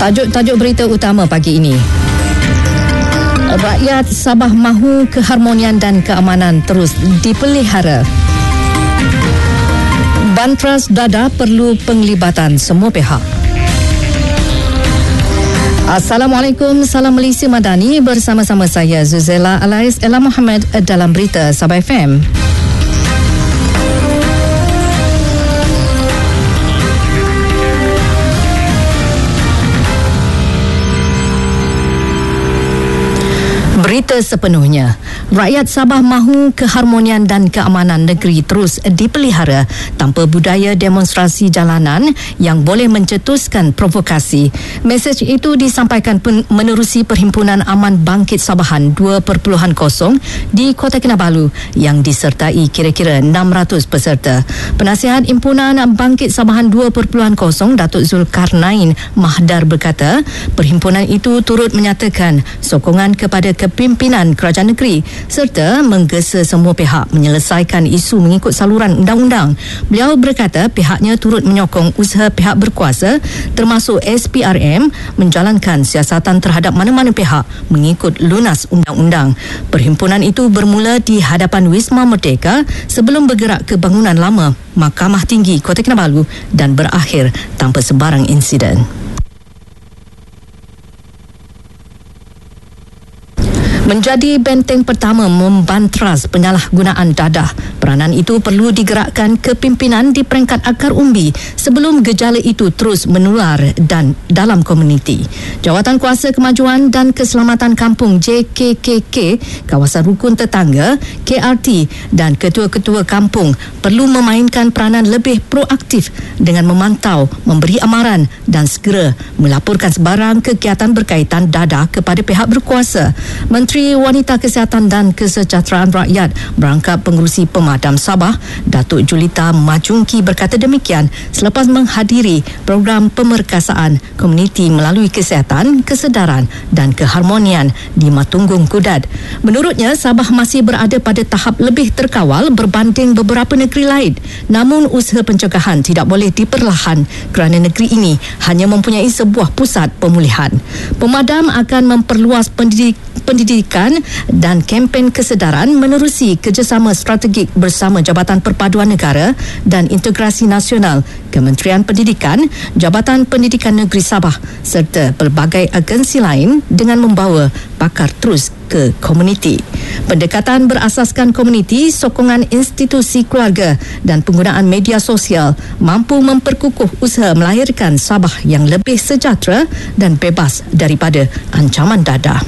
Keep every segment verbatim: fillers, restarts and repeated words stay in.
Tajuk-tajuk berita utama pagi ini. Rakyat Sabah mahu keharmonian dan keamanan terus dipelihara. Bantras Dadah perlu penglibatan semua pihak. Assalamualaikum, salam Malaysia Madani, bersama-sama saya Zuzela Alais Ella Muhammad dalam berita Sabah F M. Berita sepenuhnya. Rakyat Sabah mahu keharmonian dan keamanan negeri terus dipelihara tanpa budaya demonstrasi jalanan yang boleh mencetuskan provokasi. Mesej itu disampaikan menerusi Perhimpunan Aman Bangkit Sabahan dua titik kosong di Kota Kinabalu yang disertai kira-kira enam ratus peserta. Penasihat Himpunan Bangkit Sabahan dua titik kosong Datuk Zulkarnain Mahdar berkata, perhimpunan itu turut menyatakan sokongan kepada kepimpinan kerajaan negeri serta menggesa semua pihak menyelesaikan isu mengikut saluran undang-undang. Beliau berkata pihaknya turut menyokong usaha pihak berkuasa termasuk S P R M menjalankan siasatan terhadap mana-mana pihak mengikut lunas undang-undang. Perhimpunan itu bermula di hadapan Wisma Merdeka sebelum bergerak ke bangunan lama Mahkamah Tinggi Kota Kinabalu dan berakhir tanpa sebarang insiden. Menjadi benteng pertama membantras penyalahgunaan dadah. Peranan itu perlu digerakkan kepimpinan di peringkat akar umbi sebelum gejala itu terus menular dan dalam komuniti. Jawatan Kuasa Kemajuan dan Keselamatan Kampung J K K K, Kawasan Rukun Tetangga K R T dan ketua-ketua kampung perlu memainkan peranan lebih proaktif dengan memantau, memberi amaran dan segera melaporkan sebarang kegiatan berkaitan dadah kepada pihak berkuasa. Menteri Wanita Kesihatan dan Kesejahteraan Rakyat berangkap pengerusi pemadam Sabah, Datuk Julita Majungki berkata demikian selepas menghadiri program pemerkasaan komuniti melalui kesihatan, kesedaran dan keharmonian di Matunggung Kudat. Menurutnya, Sabah masih berada pada tahap lebih terkawal berbanding beberapa negeri lain. Namun, usaha pencegahan tidak boleh diperlahan kerana negeri ini hanya mempunyai sebuah pusat pemulihan. Pemadam akan memperluas pendidik, pendidikan dan kempen kesedaran menerusi kerjasama strategik bersama Jabatan Perpaduan Negara dan Integrasi Nasional, Kementerian Pendidikan, Jabatan Pendidikan Negeri Sabah serta pelbagai agensi lain dengan membawa pakar terus ke komuniti. Pendekatan berasaskan komuniti, sokongan institusi keluarga dan penggunaan media sosial mampu memperkukuh usaha melahirkan Sabah yang lebih sejahtera dan bebas daripada ancaman dadah.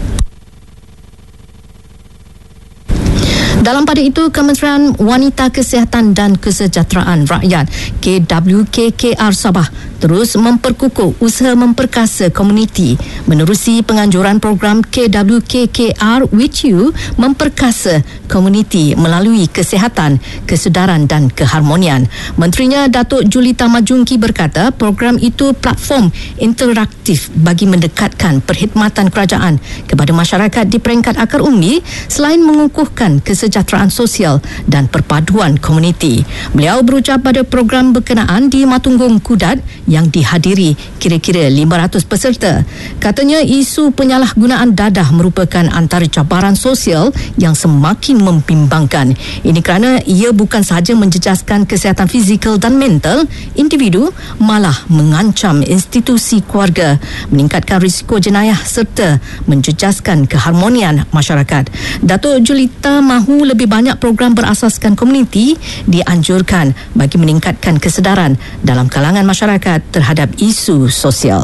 Dalam pada itu, Kementerian Wanita Kesihatan dan Kesejahteraan Rakyat K W K K R Sabah terus memperkukuh usaha memperkasa komuniti menerusi penganjuran program K W K K R With You memperkasa komuniti melalui kesihatan, kesedaran dan keharmonian. Menterinya Datuk Julita Majungki berkata program itu platform interaktif bagi mendekatkan perkhidmatan kerajaan kepada masyarakat di peringkat akar umbi selain mengukuhkan kesejahteraan sosial dan perpaduan komuniti. Beliau berucap pada program berkenaan di Matunggung Kudat yang dihadiri kira-kira lima ratus peserta. Katanya isu penyalahgunaan dadah merupakan antara cabaran sosial yang semakin membimbangkan. Ini kerana ia bukan sahaja menjejaskan kesihatan fizikal dan mental individu, malah mengancam institusi keluarga, meningkatkan risiko jenayah serta menjejaskan keharmonian masyarakat. Datuk Julita mahu lebih banyak program berasaskan komuniti dianjurkan bagi meningkatkan kesedaran dalam kalangan masyarakat terhadap isu sosial.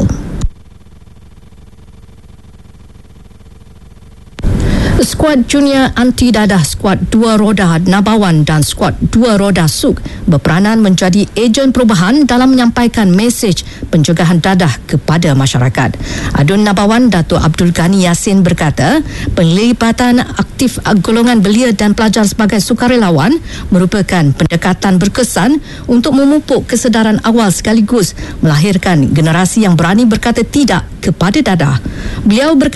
Skuad Junior Anti Dadah, Skuad Dua Roda Nabawan dan Skuad Dua Roda Suk berperanan menjadi ejen perubahan dalam menyampaikan mesej pencegahan dadah kepada masyarakat. Adun Nabawan Datuk Abdul Ghani Yassin berkata, penglibatan aktif golongan belia dan pelajar sebagai sukarelawan merupakan pendekatan berkesan untuk memupuk kesedaran awal sekaligus melahirkan generasi yang berani berkata tidak kepada dadah. Beliau berkata